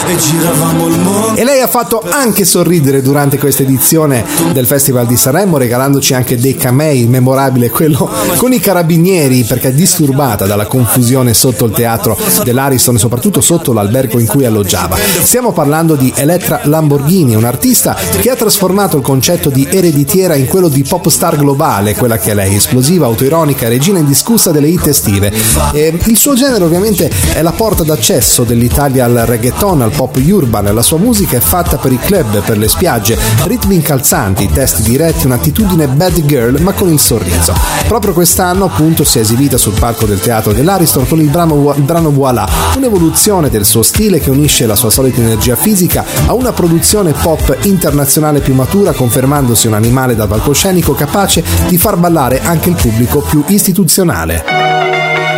e giravamo il mondo. E lei ha fatto anche sorridere durante questa edizione del Festival di Sanremo, regalandoci anche dei camei, memorabile quello con i carabinieri, perché disturbata dalla confusione sotto il teatro dell'Ariston e soprattutto sotto l'albergo in cui alloggiava. Stiamo parlando di Elettra Lamborghini, un'artista che ha trasformato il concetto di ereditiera in quello di pop star globale, quella che è lei, esplosiva, autoironica, regina indiscussa delle hit estive. E il suo genere ovviamente è la porta d'accesso dell'Italia al reggaeton, al pop urban. La sua musica è fatta per i club, per le spiagge, ritmi incalzanti, testi diretti, un'attitudine bad girl ma con il sorriso. Proprio quest'anno appunto si è esibita sul palco del teatro dell'Ariston con il brano Voilà, un'evoluzione del suo stile che unisce la sua solita energia fisica a una produzione pop internazionale più matura, confermandosi un animale da palcoscenico capace di far ballare anche il pubblico più istituzionale.